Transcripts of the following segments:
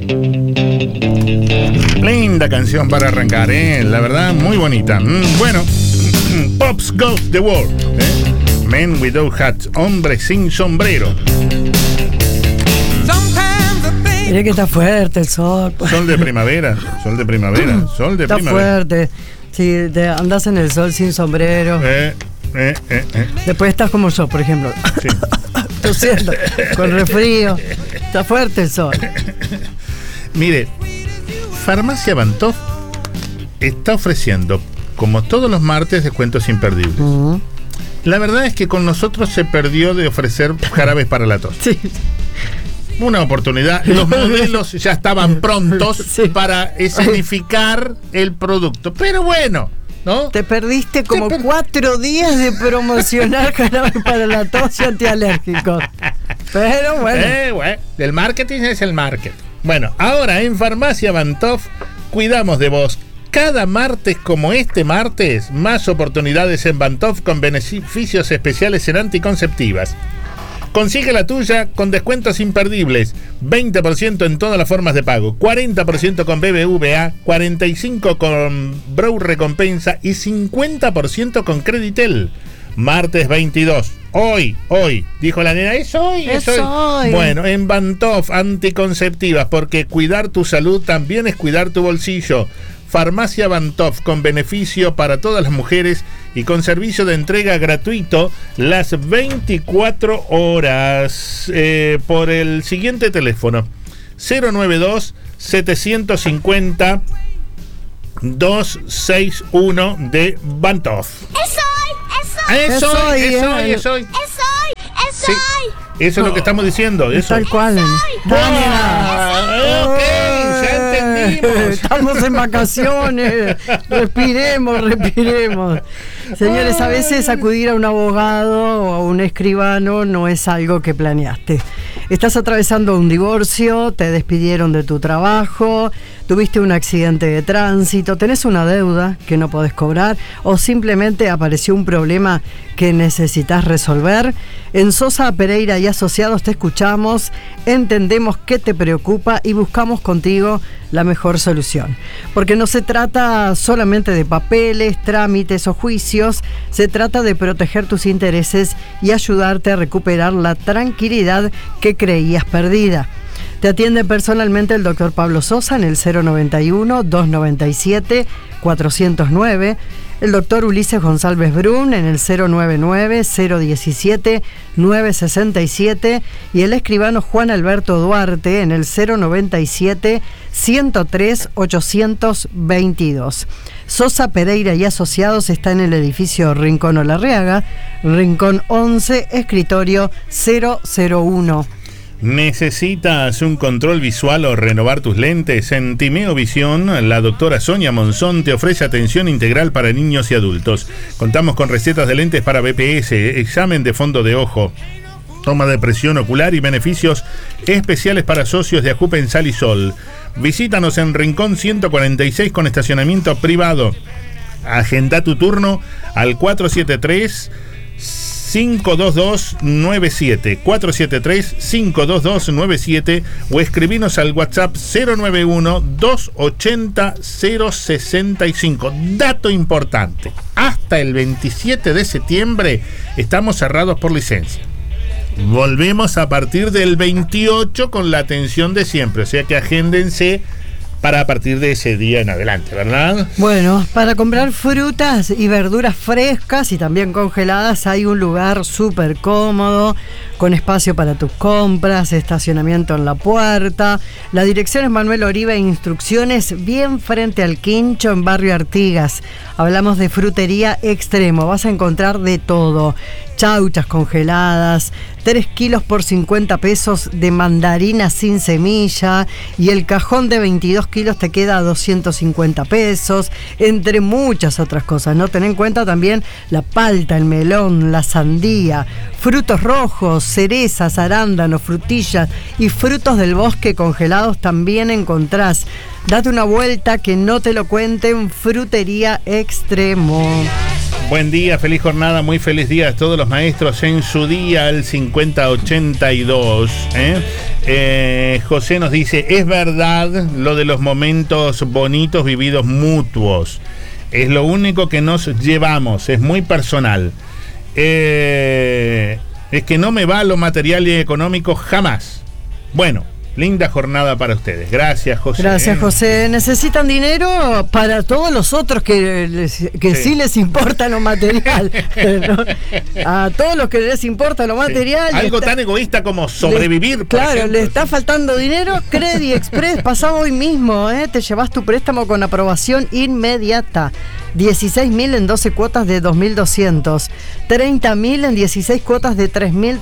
Linda canción para arrancar, la verdad, muy bonita. Bueno, Pops Goes the World, Men Without Hats, hombres sin sombrero. Mire que está fuerte el sol. Sol de primavera, sol de primavera, sol de está primavera. Está fuerte. Si te andás en el sol sin sombrero. Después estás como yo, por ejemplo. Sí. Tosiendo, con resfrío. Está fuerte el sol. Mire, Farmacia Bantov está ofreciendo, como todos los martes, descuentos imperdibles. Uh-huh. La verdad es que con nosotros se perdió de ofrecer jarabes para la tos. Sí. Una oportunidad. Los modelos ya estaban prontos para escenificar el producto. Pero bueno, ¿no? Te perdiste como 4 días de promocionar jarabe para la tos y antialérgicos. Pero bueno. El marketing es el marketing. Bueno, ahora en Farmacia Bantov cuidamos de vos. Cada martes como este martes, más oportunidades en Bantov con beneficios especiales en anticonceptivas. Consigue la tuya con descuentos imperdibles. 20% en todas las formas de pago, 40% con BBVA, 45% con Brow Recompensa y 50% con Creditel. Martes 22. Hoy, dijo la nena, es hoy. Bueno, en Bantov, anticonceptivas, porque cuidar tu salud también es cuidar tu bolsillo. Farmacia Bantov, con beneficio para todas las mujeres y con servicio de entrega gratuito las 24 horas por el siguiente teléfono 092-750-261 de Bantov. Es hoy. Sí, eso es lo que estamos diciendo. Eso. Tal cual. Ok, ya entendimos. Estamos en vacaciones. Respiremos. Señores, a veces acudir a un abogado o a un escribano no es algo que planeaste. Estás atravesando un divorcio, te despidieron de tu trabajo, tuviste un accidente de tránsito, tenés una deuda que no podés cobrar o simplemente apareció un problema que necesitas resolver. En Sosa, Pereira y Asociados te escuchamos, entendemos qué te preocupa y buscamos contigo la mejor solución. Porque no se trata solamente de papeles, trámites o juicios, se trata de proteger tus intereses y ayudarte a recuperar la tranquilidad que creías perdida. Te atiende personalmente el doctor Pablo Sosa en el 091-297-409, el doctor Ulises González Brun en el 099-017-967 y el escribano Juan Alberto Duarte en el 097-103-822. Sosa, Pereira y Asociados está en el edificio Rincón Olarreaga, Rincón 11, escritorio 001. ¿Necesitas un control visual o renovar tus lentes? En Timeo Visión, la doctora Sonia Monzón te ofrece atención integral para niños y adultos. Contamos con recetas de lentes para BPS, examen de fondo de ojo, toma de presión ocular y beneficios especiales para socios de Ajupen Sal y Sol. Visítanos en Rincón 146 con estacionamiento privado. Agenda tu turno al 473-522-97, 473-522-97 o escribinos al WhatsApp 091-280-065. Dato importante, hasta el 27 de septiembre estamos cerrados por licencia. Volvemos a partir del 28 con la atención de siempre, o sea que agéndense para a partir de ese día en adelante, ¿verdad? Bueno, para comprar frutas y verduras frescas y también congeladas hay un lugar súper cómodo, con espacio para tus compras, estacionamiento en la puerta. La dirección es Manuel Oribe, instrucciones bien frente al Quincho en Barrio Artigas. Hablamos de frutería extremo, vas a encontrar de todo. Chauchas congeladas, 3 kilos por 50 pesos de mandarina sin semilla y el cajón de 22 kilos te queda a 250 pesos, entre muchas otras cosas, ¿no? Ten en cuenta también la palta, el melón, la sandía, frutos rojos, cerezas, arándanos, frutillas y frutos del bosque congelados también encontrás. Date una vuelta, que no te lo cuenten, Frutería Extremo. Buen día, feliz jornada, muy feliz día a todos los maestros en su día, el 5082. José nos dice, es verdad lo de los momentos bonitos vividos mutuos. Es lo único que nos llevamos, es muy personal. Es que no me va lo material y económico jamás. Bueno, linda jornada para ustedes. Gracias, José. Gracias, José. ¿Necesitan dinero? Para todos los otros que sí les importa lo material, ¿no? A todos los que les importa lo material. Algo tan egoísta como sobrevivir. Claro, le está faltando dinero. Credit Express, pasá hoy mismo, te llevas tu préstamo con aprobación inmediata. 16.000 en 12 cuotas de 2.200, 30.000 en 16 cuotas de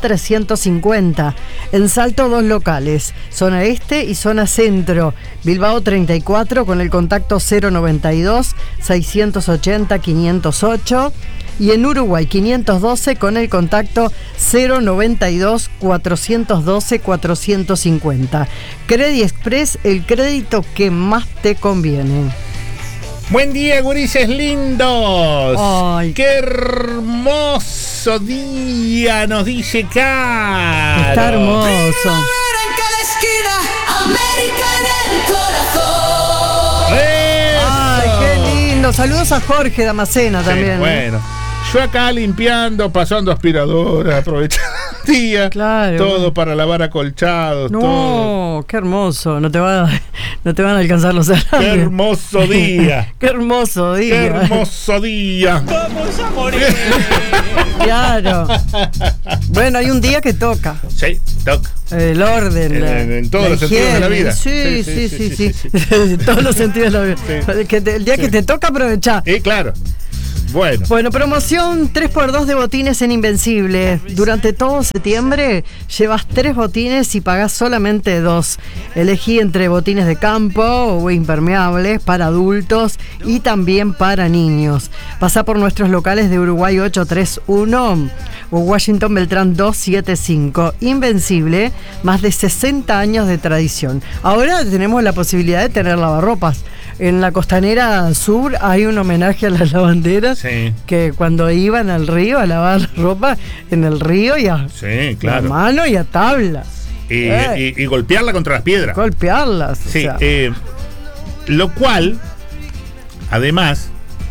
3.350. En Salto, 2 locales, zona este y zona centro. Bilbao 34 con el contacto 092 680 508. Y en Uruguay 512 con el contacto 092 412 450. Credit Express, el crédito que más te conviene. Buen día, gurises lindos. Ay. Qué hermoso día, nos dice Caro. Está hermoso. En cada esquina, América en el corazón. ¡Eso! Ay, qué lindo. Saludos a Jorge Damascena también. Sí, bueno, yo acá limpiando, pasando aspiradora, aprovechando el día. Claro. Todo para lavar acolchados. No, todo. qué hermoso. No te van a alcanzar los salarios. Qué hermoso día. Qué hermoso día. Qué hermoso día. Vamos a morir. Claro. Bueno, hay un día que toca. Sí, toca. El orden. En todos la los sentidos de la higiene. vida. Sí. En todos los sentidos de la vida. Sí. El día que te toca, aprovechá. Claro. Bueno, promoción 3x2 de botines en Invencible. Durante todo septiembre llevas 3 botines y pagás solamente 2. Elegí entre botines de campo o impermeables para adultos y también para niños. Pasá por nuestros locales de Uruguay 831 o Washington Beltrán 275. Invencible, más de 60 años de tradición. Ahora tenemos la posibilidad de tener lavarropas. En la Costanera Sur hay un homenaje a las lavanderas, sí, que cuando iban al río a lavar ropa, en el río y a, sí, claro, a mano y a tabla. Y golpearla contra las piedras. Golpearlas. Sí, o sea. lo cual, además,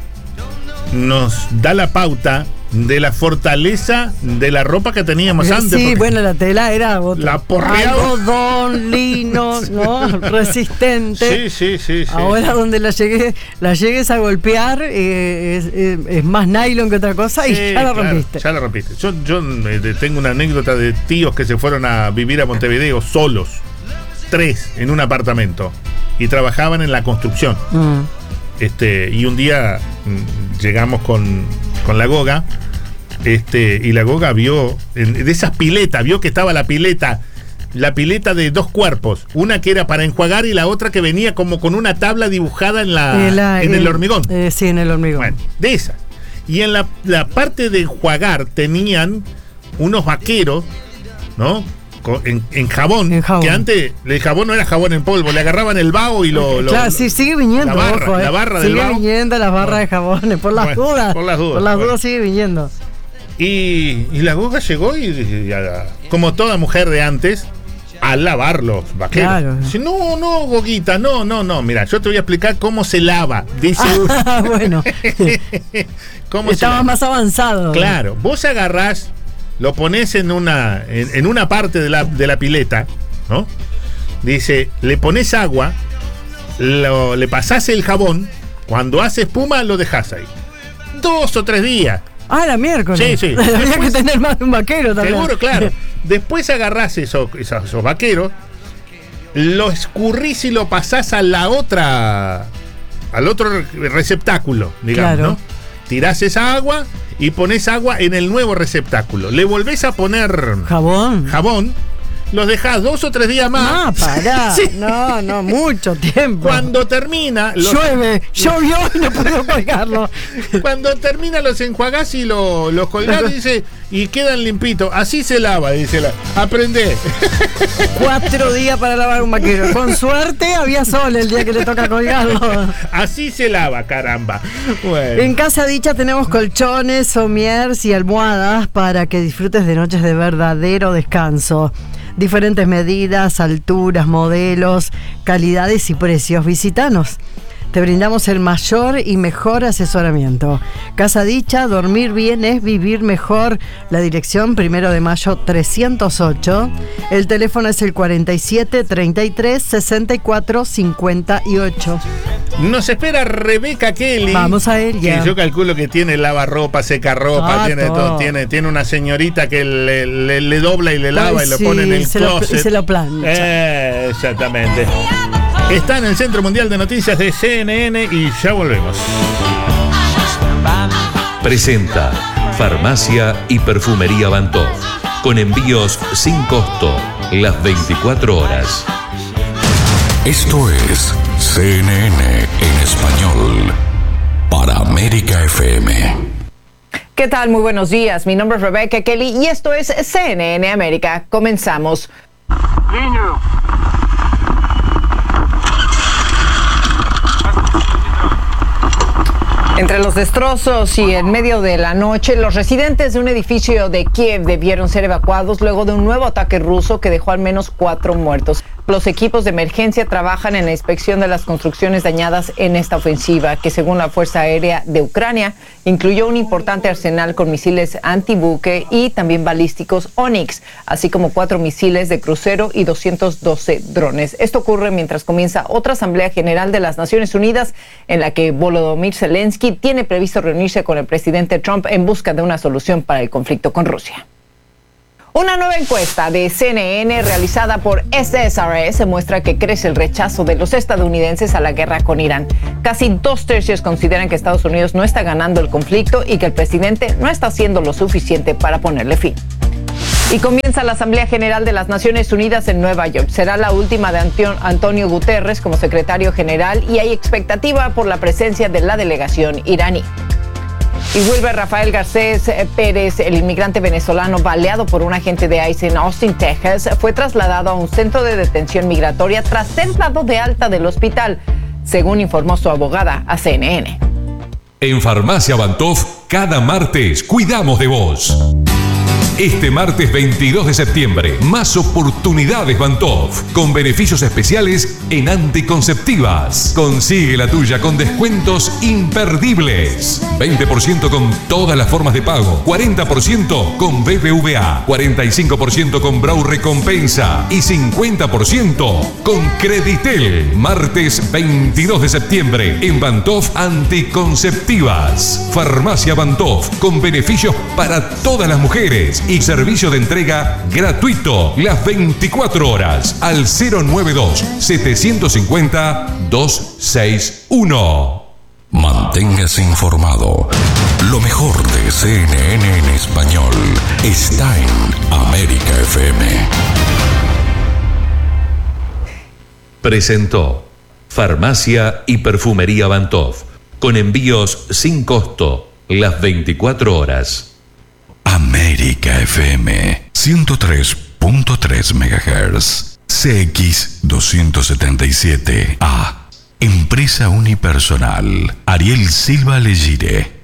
nos da la pauta de la fortaleza de la ropa que teníamos antes. Sí, bueno, la tela era la porreaba. algodón, lino, ¿no? Resistente. Sí. Ahora donde la llegues a golpear es más nylon que otra cosa y Sí, ya la claro, rompiste. ya la rompiste. Yo tengo una anécdota de tíos que se fueron a vivir a Montevideo solos, 3 en un apartamento, y trabajaban en la construcción. Y un día llegamos con la Goga, y la Goga vio de esas piletas, vio que estaba la pileta de 2 cuerpos, una que era para enjuagar y la otra que venía como con una tabla dibujada en el hormigón. Sí, en el hormigón. Bueno, de esas. Y en la parte de enjuagar tenían unos vaqueros, ¿no? En jabón, que antes el jabón no era jabón en polvo, le agarraban el vaho y claro, sí, sigue viniendo. La barra del vaho. Sigue viniendo las barras de jabones, por las dudas. Por las dudas sigue viniendo. Y la Goga llegó y como toda mujer de antes, a lavar los vaqueros. Claro. Dice, no, Goguita, no, mira, yo te voy a explicar cómo se lava. Dice bueno. Estaba más avanzado. Claro, vos agarrás, lo pones en una parte de la pileta, ¿no? Dice, le pones agua, le pasás el jabón, cuando hace espuma lo dejás ahí 2 o 3 días. La miércoles. Sí. Habría que tener más de un vaquero también. Seguro, claro. Después agarrás esos vaqueros, lo escurrís y lo pasás al otro receptáculo, digamos, claro, ¿no? Tirás esa agua y ponés agua en el nuevo receptáculo. Le volvés a poner jabón, los dejás 2 o 3 días más. No, pará. Sí. No, mucho tiempo. Cuando termina... Llovió y no puedo colgarlo. Cuando termina los enjuagás y los colgás, dice, y quedan limpitos. Así se lava, dice aprendé. 4 días para lavar un vaquero. Con suerte había sol el día que le toca colgarlo. Así se lava, caramba. Bueno. En Casa Dicha tenemos colchones, somiers y almohadas para que disfrutes de noches de verdadero descanso. Diferentes medidas, alturas, modelos, calidades y precios. Visítanos. Te brindamos el mayor y mejor asesoramiento. Casa Dicha, dormir bien es vivir mejor. La dirección 1 de Mayo 308. El teléfono es el 47 33 64 58. Nos espera Rebeca Kelly. Vamos a ella. Que yo calculo que tiene lavarropa, secarropa, tiene todo. Tiene una señorita que le dobla y le lava. Ay, y lo pone en el closet. Y se lo plancha. Exactamente. Está en el Centro Mundial de Noticias de CNN y ya volvemos. Presenta Farmacia y Perfumería Bantov, con envíos sin costo las 24 horas. Esto es CNN en español para América FM. ¿Qué tal? Muy buenos días. Mi nombre es Rebeca Kelly y esto es CNN América. Comenzamos. Niño. Entre los destrozos y en medio de la noche, los residentes de un edificio de Kiev debieron ser evacuados luego de un nuevo ataque ruso que dejó al menos 4 muertos. Los equipos de emergencia trabajan en la inspección de las construcciones dañadas en esta ofensiva, que según la Fuerza Aérea de Ucrania, incluyó un importante arsenal con misiles antibuque y también balísticos Onyx, así como 4 misiles de crucero y 212 drones. Esto ocurre mientras comienza otra Asamblea General de las Naciones Unidas, en la que Volodymyr Zelensky tiene previsto reunirse con el presidente Trump en busca de una solución para el conflicto con Rusia. Una nueva encuesta de CNN realizada por SSRS muestra que crece el rechazo de los estadounidenses a la guerra con Irán. Casi 2/3 consideran que Estados Unidos no está ganando el conflicto y que el presidente no está haciendo lo suficiente para ponerle fin. Y comienza la Asamblea General de las Naciones Unidas en Nueva York. Será la última de Antonio Guterres como secretario general y hay expectativa por la presencia de la delegación iraní. Y Wilber Rafael Garcés Pérez, el inmigrante venezolano baleado por un agente de ICE en Austin, Texas, fue trasladado a un centro de detención migratoria tras ser dado de alta del hospital, según informó su abogada a CNN. En Farmacia Bantov, cada martes cuidamos de vos. Este martes 22 de septiembre, más oportunidades Bantov, con beneficios especiales en anticonceptivas. Consigue la tuya con descuentos imperdibles. 20% con todas las formas de pago, 40% con BBVA, 45% con Brau Recompensa y 50% con Creditel. Martes 22 de septiembre, en Bantov Anticonceptivas. Farmacia Bantov, con beneficios para todas las mujeres y servicio de entrega gratuito las 24 horas al 092-750-261. Manténgase informado. Lo mejor de CNN en español está en América FM. Presentó Farmacia y Perfumería Bantov, con envíos sin costo las 24 horas. América FM 103.3 MHz, CX 277A. Empresa unipersonal. Ariel Silva Legire.